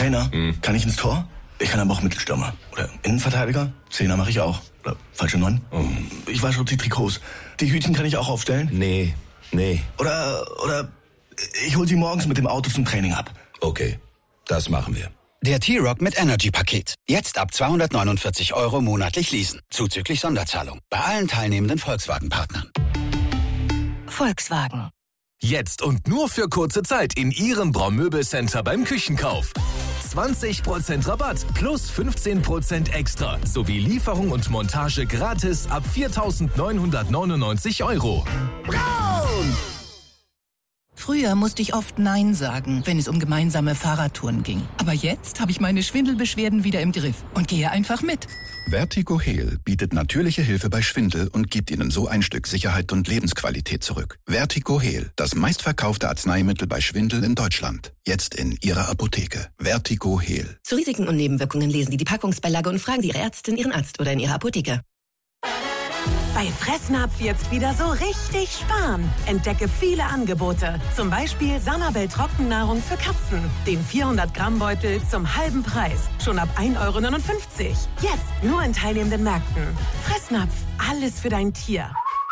Trainer? Kann ich ins Tor? Ich kann aber auch Mittelstürmer. Oder Innenverteidiger? Zehner mache ich auch. Oder falsche 9? Ich wasche auch die Trikots. Die Hütchen kann ich auch aufstellen? Nee. Oder ich hol sie morgens mit dem Auto zum Training ab. Okay, das machen wir. Der T-Rock mit Energy-Paket. Jetzt ab 249 € monatlich leasen. Zuzüglich Sonderzahlung. Bei allen teilnehmenden Volkswagen-Partnern. Volkswagen. Jetzt und nur für kurze Zeit in Ihrem Braun-Möbel-Center beim Küchenkauf. 20% Rabatt plus 15% extra sowie Lieferung und Montage gratis ab 4.999 €. Braun! Früher musste ich oft Nein sagen, wenn es um gemeinsame Fahrradtouren ging. Aber jetzt habe ich meine Schwindelbeschwerden wieder im Griff und gehe einfach mit. Vertigo Heal bietet natürliche Hilfe bei Schwindel und gibt Ihnen so ein Stück Sicherheit und Lebensqualität zurück. Vertigo Heal, das meistverkaufte Arzneimittel bei Schwindel in Deutschland. Jetzt in Ihrer Apotheke. Vertigo Heal. Zu Risiken und Nebenwirkungen lesen Sie die Packungsbeilage und fragen Sie Ihre Ärztin, Ihren Arzt oder in Ihrer Apotheke. Bei Fressnapf jetzt wieder so richtig sparen. Entdecke viele Angebote. Zum Beispiel Sanabel Trockennahrung für Katzen. Den 400-Gramm-Beutel zum halben Preis. Schon ab 1,59 €. Jetzt nur in teilnehmenden Märkten. Fressnapf, alles für dein Tier.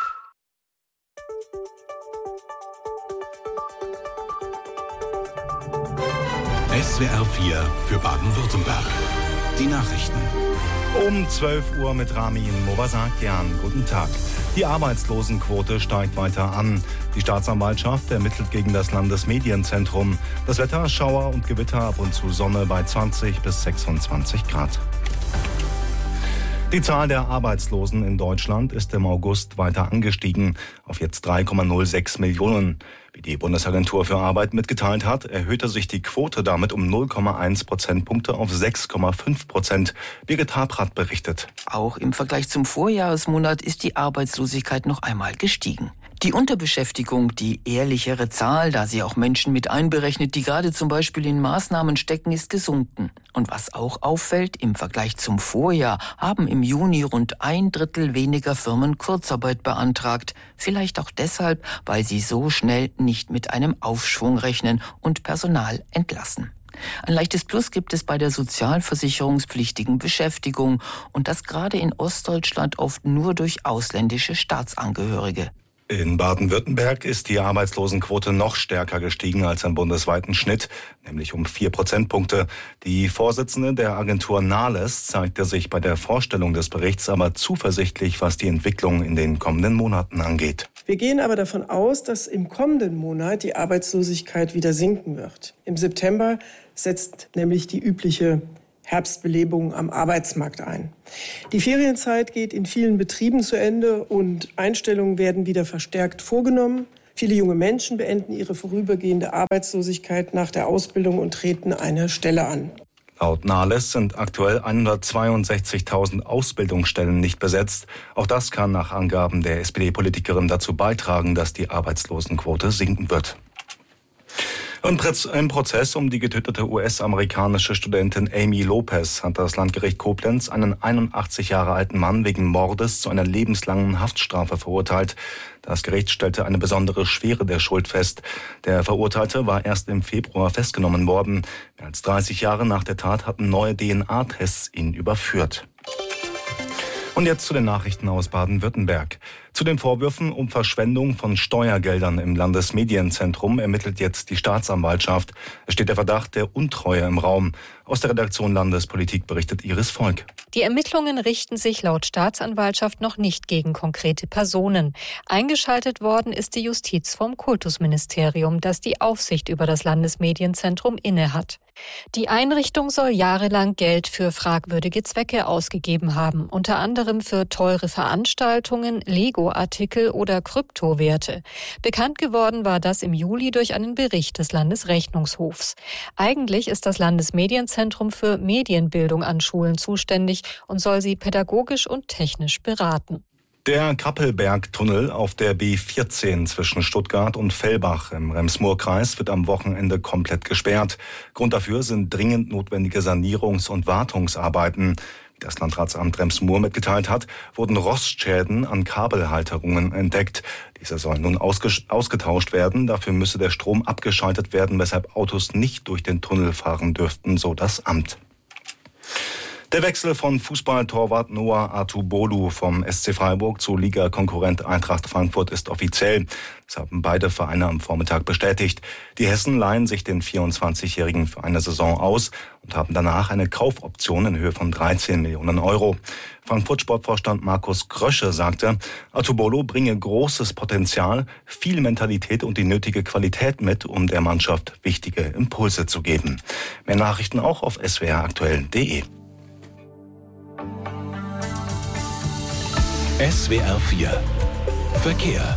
SWR 4 für Baden-Württemberg. Die Nachrichten. Um 12 Uhr mit Ramin Movasakian. Guten Tag. Die Arbeitslosenquote steigt weiter an. Die Staatsanwaltschaft ermittelt gegen das Landesmedienzentrum. Das Wetter, Schauer und Gewitter, ab und zu Sonne bei 20 bis 26 Grad. Die Zahl der Arbeitslosen in Deutschland ist im August weiter angestiegen auf jetzt 3,06 Millionen. Wie die Bundesagentur für Arbeit mitgeteilt hat, erhöhte sich die Quote damit um 0,1 Prozentpunkte auf 6,5%. Birgit Habrath berichtet. Auch im Vergleich zum Vorjahresmonat ist die Arbeitslosigkeit noch einmal gestiegen. Die Unterbeschäftigung, die ehrlichere Zahl, da sie auch Menschen mit einberechnet, die gerade zum Beispiel in Maßnahmen stecken, ist gesunken. Und was auch auffällt, im Vergleich zum Vorjahr haben im Juni rund 1/3 weniger Firmen Kurzarbeit beantragt. Vielleicht auch deshalb, weil sie so schnell nicht mit einem Aufschwung rechnen und Personal entlassen. Ein leichtes Plus gibt es bei der sozialversicherungspflichtigen Beschäftigung und das gerade in Ostdeutschland oft nur durch ausländische Staatsangehörige. In Baden-Württemberg ist die Arbeitslosenquote noch stärker gestiegen als im bundesweiten Schnitt, nämlich um 4 Prozentpunkte. Die Vorsitzende der Agentur Nahles zeigte sich bei der Vorstellung des Berichts aber zuversichtlich, was die Entwicklung in den kommenden Monaten angeht. Wir gehen aber davon aus, dass im kommenden Monat die Arbeitslosigkeit wieder sinken wird. Im September setzt nämlich die übliche Herbstbelebung am Arbeitsmarkt ein. Die Ferienzeit geht in vielen Betrieben zu Ende und Einstellungen werden wieder verstärkt vorgenommen. Viele junge Menschen beenden ihre vorübergehende Arbeitslosigkeit nach der Ausbildung und treten eine Stelle an. Laut Nahles sind aktuell 162.000 Ausbildungsstellen nicht besetzt. Auch das kann nach Angaben der SPD-Politikerin dazu beitragen, dass die Arbeitslosenquote sinken wird. Im Prozess um die getötete US-amerikanische Studentin Amy Lopez hat das Landgericht Koblenz einen 81 Jahre alten Mann wegen Mordes zu einer lebenslangen Haftstrafe verurteilt. Das Gericht stellte eine besondere Schwere der Schuld fest. Der Verurteilte war erst im Februar festgenommen worden. Mehr als 30 Jahre nach der Tat hatten neue DNA-Tests ihn überführt. Und jetzt zu den Nachrichten aus Baden-Württemberg. Zu den Vorwürfen um Verschwendung von Steuergeldern im Landesmedienzentrum ermittelt jetzt die Staatsanwaltschaft. Es steht der Verdacht der Untreue im Raum. Aus der Redaktion Landespolitik berichtet Iris Volk. Die Ermittlungen richten sich laut Staatsanwaltschaft noch nicht gegen konkrete Personen. Eingeschaltet worden ist die Justiz vom Kultusministerium, das die Aufsicht über das Landesmedienzentrum innehat. Die Einrichtung soll jahrelang Geld für fragwürdige Zwecke ausgegeben haben, unter anderem für teure Veranstaltungen, Lego-Artikel oder Kryptowerte. Bekannt geworden war das im Juli durch einen Bericht des Landesrechnungshofs. Eigentlich ist das Landesmedienzentrum für Medienbildung an Schulen zuständig und soll sie pädagogisch und technisch beraten. Der Kappelberg-Tunnel auf der B14 zwischen Stuttgart und Fellbach im Rems-Murr-Kreis wird am Wochenende komplett gesperrt. Grund dafür sind dringend notwendige Sanierungs- und Wartungsarbeiten. Wie das Landratsamt Rems-Murr mitgeteilt hat, wurden Rostschäden an Kabelhalterungen entdeckt. Diese sollen nun ausgetauscht werden. Dafür müsse der Strom abgeschaltet werden, weshalb Autos nicht durch den Tunnel fahren dürften, so das Amt. Der Wechsel von Fußballtorwart Noah Atubolu vom SC Freiburg zu Ligakonkurrent Eintracht Frankfurt ist offiziell. Das haben beide Vereine am Vormittag bestätigt. Die Hessen leihen sich den 24-Jährigen für eine Saison aus und haben danach eine Kaufoption in Höhe von 13 Millionen Euro. Frankfurt-Sportvorstand Markus Krösche sagte, Atubolu bringe großes Potenzial, viel Mentalität und die nötige Qualität mit, um der Mannschaft wichtige Impulse zu geben. Mehr Nachrichten auch auf swraktuell.de. SWR 4 Verkehr.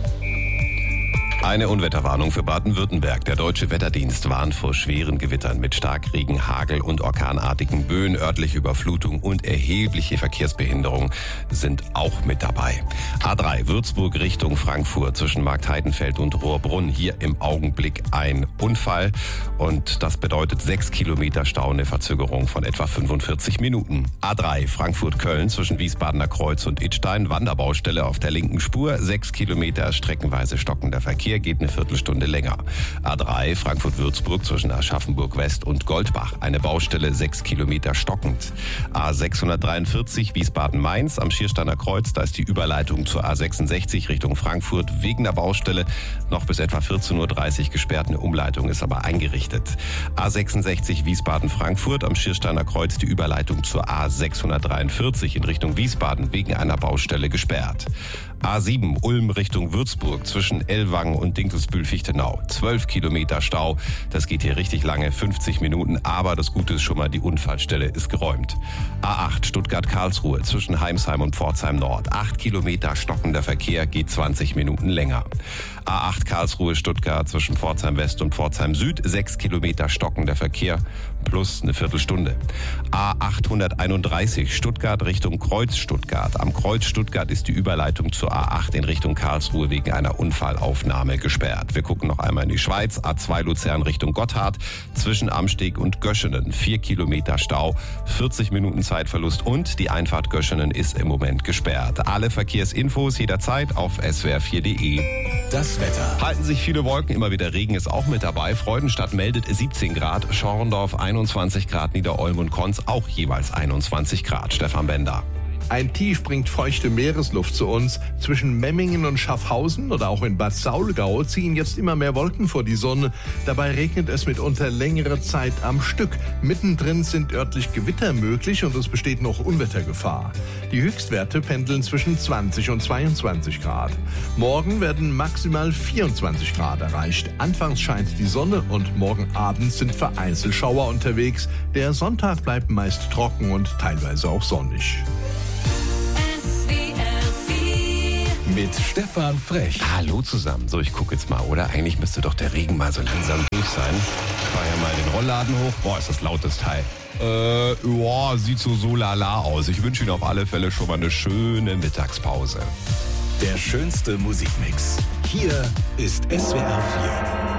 Eine Unwetterwarnung für Baden-Württemberg. Der Deutsche Wetterdienst warnt vor schweren Gewittern mit Starkregen, Hagel und orkanartigen Böen. Örtliche Überflutung und erhebliche Verkehrsbehinderung sind auch mit dabei. A3 Würzburg Richtung Frankfurt zwischen Marktheidenfeld und Rohrbrunn. Hier im Augenblick ein Unfall und das bedeutet 6 Kilometer Stau, eine Verzögerung von etwa 45 Minuten. A3 Frankfurt-Köln zwischen Wiesbadener Kreuz und Idstein. Wanderbaustelle auf der linken Spur. 6 Kilometer streckenweise stockender Verkehr. Geht eine Viertelstunde länger. A3 Frankfurt-Würzburg zwischen Aschaffenburg-West und Goldbach. Eine Baustelle 6 Kilometer stockend. A643 Wiesbaden-Mainz am Schiersteiner Kreuz. Da ist die Überleitung zur A66 Richtung Frankfurt wegen der Baustelle noch bis etwa 14.30 Uhr gesperrt. Eine Umleitung ist aber eingerichtet. A66 Wiesbaden-Frankfurt am Schiersteiner Kreuz. Die Überleitung zur A643 in Richtung Wiesbaden wegen einer Baustelle gesperrt. A7 Ulm Richtung Würzburg zwischen Ellwangen und Dinkelsbühl-Fichtenau. 12 Kilometer Stau. Das geht hier richtig lange, 50 Minuten. Aber das Gute ist schon mal, die Unfallstelle ist geräumt. A8 Stuttgart-Karlsruhe zwischen Heimsheim und Pforzheim Nord. 8 Kilometer stockender Verkehr, geht 20 Minuten länger. A8 Karlsruhe-Stuttgart zwischen Pforzheim West und Pforzheim Süd. 6 Kilometer stockender Verkehr plus eine Viertelstunde. A831 Stuttgart Richtung Kreuz Stuttgart. Am Kreuz Stuttgart ist die Überleitung zur A8 in Richtung Karlsruhe wegen einer Unfallaufnahme gesperrt. Wir gucken noch einmal in die Schweiz. A2 Luzern Richtung Gotthard zwischen Amsteg und Göschenen. 4 Kilometer Stau, 40 Minuten Zeitverlust und die Einfahrt Göschenen ist im Moment gesperrt. Alle Verkehrsinfos jederzeit auf swr4.de. Das Wetter. Halten sich viele Wolken, immer wieder Regen ist auch mit dabei. Freudenstadt meldet 17 Grad, Schorndorf 21 Grad, Niederolm und Konz auch jeweils 21 Grad. Stefan Bender. Ein Tief bringt feuchte Meeresluft zu uns. Zwischen Memmingen und Schaffhausen oder auch in Bad Saulgau ziehen jetzt immer mehr Wolken vor die Sonne. Dabei regnet es mitunter längere Zeit am Stück. Mittendrin sind örtlich Gewitter möglich und es besteht noch Unwettergefahr. Die Höchstwerte pendeln zwischen 20 und 22 Grad. Morgen werden maximal 24 Grad erreicht. Anfangs scheint die Sonne und morgen Abend sind vereinzelt Schauer unterwegs. Der Sonntag bleibt meist trocken und teilweise auch sonnig. Mit Stefan Frech. Hallo zusammen. So, ich gucke jetzt mal, oder? Eigentlich müsste doch der Regen mal so langsam durch sein. Ich fahre ja mal den Rollladen hoch. Boah, ist das laut, das Teil. Ja, sieht so lala aus. Ich wünsche Ihnen auf alle Fälle schon mal eine schöne Mittagspause. Der schönste Musikmix. Hier ist SWR 4.